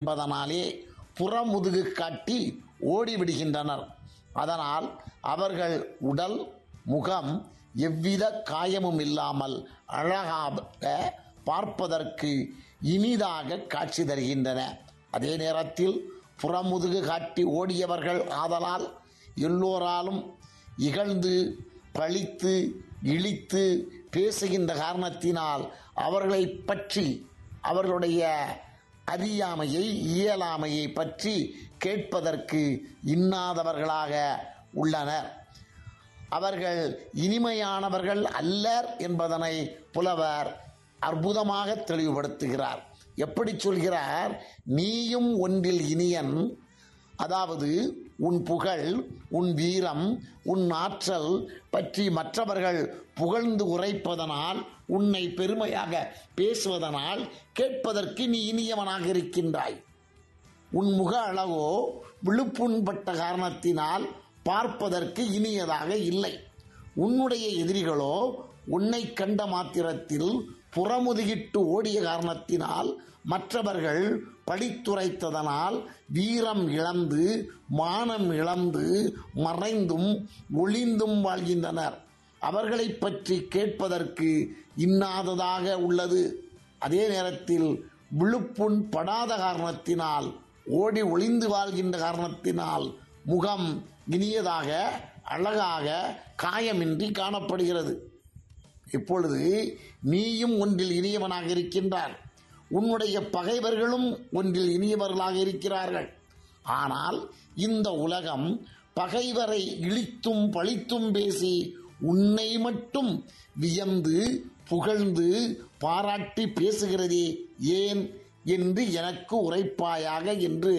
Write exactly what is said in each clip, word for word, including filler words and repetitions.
என்பதனாலே புறமுதுகு காட்டி ஓடிவிடுகின்றனர். அதனால் அவர்கள் உடல் முகம் எவ்வித காயமும் இல்லாமல் அழகாக பார்ப்பதற்கு இனிதாக காட்சி தருகின்றன. அதே நேரத்தில் புறமுதுகு காட்டி ஓடியவர்கள் ஆதலால் எல்லோராலும் இகழ்ந்து பழித்து இழித்து பேசுகின்ற காரணத்தினால் அவர்களை பற்றி அவர்களுடைய அறியாமையை இயலாமையை பற்றி கேட்பதற்கு இன்னாதவர்களாக உள்ளனர். அவர்கள் இனிமையானவர்கள் அல்லர் என்பதனை புலவர் அற்புதமாக தெளிவுபடுத்துகிறார். எப்படி சொல்கிறார்? நீயும் ஒன்றில் இனியன், அதாவது உன் புகழ், உன் வீரம், உன் ஆற்றல் பற்றி மற்றவர்கள் புகழ்ந்து உரைப்பதனால், உன்னை பெருமையாக பேசுவதனால் கேட்பதற்கு நீ இனியவனாக இருக்கின்றாய். உன் முக அழகோ விழுப்புண்பட்ட காரணத்தினால் பார்ப்பதற்கு இனியதாக இல்லை. உன்னுடைய எதிரிகளோ உன்னை கண்ட மாத்திரத்தில் புறமுதுகிட்டு ஓடிய காரணத்தினால் மற்றவர்கள் பழித்துரைத்ததனால் வீரம் இழந்து மானம் இழந்து மறைந்தும் ஒளிந்தும் வாழ்கின்றனர். அவர்களை பற்றி கேட்பதற்கு இன்னாததாக உள்ளது. அதே நேரத்தில் விழுப்புண் படாத காரணத்தினால் ஓடி ஒளிந்து வாழ்கின்ற காரணத்தினால் முகம் இனியதாக அழகாக காயமின்றி காணப்படுகிறது. இப்பொழுது நீயும் ஒன்றில் இனியவனாக இருக்கின்றார், உன்னுடைய பகைவர்களும் ஒன்றில் இனியவர்களாக இருக்கிறார்கள். ஆனால் இந்த உலகம் பகைவரை இழித்தும் பழித்தும் பேசி உன்னை மட்டும் வியந்து புகழ்ந்து பாராட்டி பேசுகிறதே ஏன் என்று எனக்கு உரைப்பாயாக என்று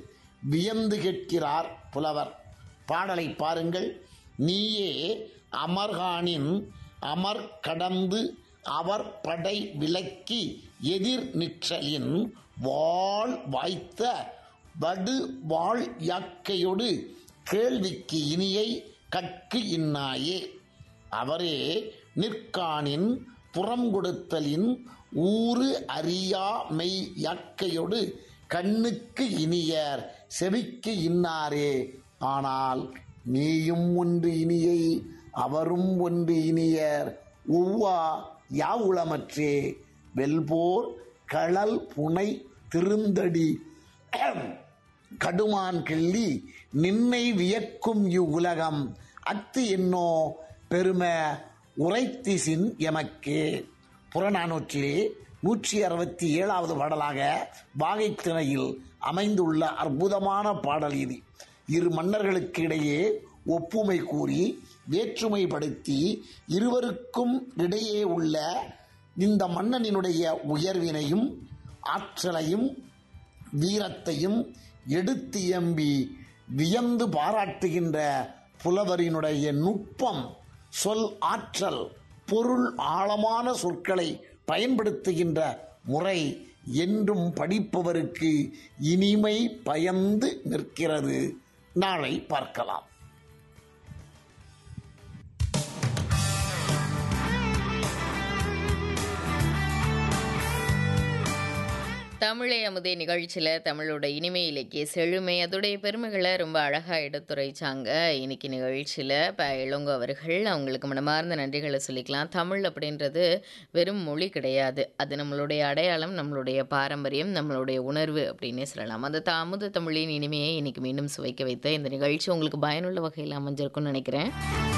வியந்து கேட்கிறார் புலவர். பாடலை பாருங்கள். நீயே அமர்கானின் அமர் கடந்து அவர் படை விலக்கி எதிர் நிற்றலின் வாழ் வாய்த்த வடு வாழ் யாக்கையொடு கேள்விக்கு இனியை கற்கு இன்னாயே. அவரே நிற்கானின் புறம் கொடுத்தலின் ஊறு அறியா மெய் யாக்கையொடு கண்ணுக்கு இனியர் செவிக்கு இன்னாரே. ஆனால் நீயும் ஒன்று இனியை அவரும் ஒன்று இனியர் ஒவ்வா யாவுளமற்றே வெல்போர் களல் புனை திருந்தடி கடுமான் கிள்ளி நின்னை வியக்கும் இவ்வுலகம் அத்து என்னோ பெருமை உரைத்திசின் எமக்கே. புறநானூற்றிலே நூற்றி அறுபத்தி ஏழாவது பாடலாக வாகைத்திணையில் அமைந்துள்ள அற்புதமான பாடல் இது. இரு மன்னர்களுக்கு இடையே ஒப்புமை கூறி வேற்றுமைப்படுத்தி இருவருக்கும் இடையே உள்ள இந்த மன்னனினுடைய உயர்வினையும் ஆற்றலையும் வீரத்தையும் எடுத்து எம்பி வியந்து பாராட்டுகின்ற புலவரினுடைய நுட்பம், சொல் ஆற்றல், பொருள் ஆழமான சொற்களை பயன்படுத்துகின்ற முறை என்றும் படிப்பவருக்கு இனிமை பயந்து நிற்கிறது. நாளை பார்க்கலாம். தமிழை அமுதே நிகழ்ச்சியில் தமிழோட இனிமை இலக்கிய செழுமை அதோடைய பெருமைகளை ரொம்ப அழகாக எடுத்துரைச்சாங்க. இன்னைக்கு நிகழ்ச்சியில் இப்போ இளங்கோ அவர்கள் அவங்களுக்கு மனமார்ந்த நன்றிகளை சொல்லிக்கலாம். தமிழ் அப்படின்றது வெறும் மொழி கிடையாது, அது நம்மளுடைய அடையாளம், நம்மளுடைய பாரம்பரியம், நம்மளுடைய உணர்வு அப்படின்னே சொல்லலாம். அந்த த அமுத தமிழின் இனிமையை இன்னைக்கு மீண்டும் சுவைக்க வைத்த இந்த நிகழ்ச்சி உங்களுக்கு பயனுள்ள வகையில் அமைஞ்சிருக்கும்னு நினைக்கிறேன்.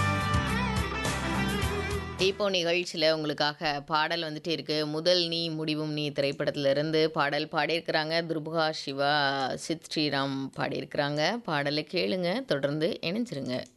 இப்போ நிகழ்ச்சியில் உங்களுக்காக பாடல் வந்துட்டு இருக்கு. முதல் நீ முடிவும் நீ திரைப்படத்திலிருந்து பாடல் பாடியிருக்கிறாங்க. துர்புகா சிவா, சித் ஸ்ரீராம் பாடியிருக்கிறாங்க. பாடலை கேளுங்க, தொடர்ந்து இணைஞ்சிருங்க.